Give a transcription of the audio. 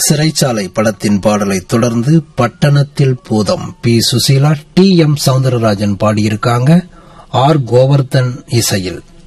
சிறைச்சாலை படத்தின் பாடலை தொடர்ந்து பட்டணத்தில் பூதம் B. Susheela, D. M. Soundararajan பாடியிருக்காங்க. ஆர். கோவர்தன் இசையில்.